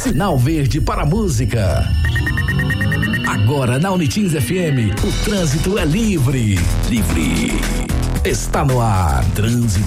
Sinal verde para a música. Agora na Unitins FM, o trânsito é livre. Livre. Está no ar. Trânsito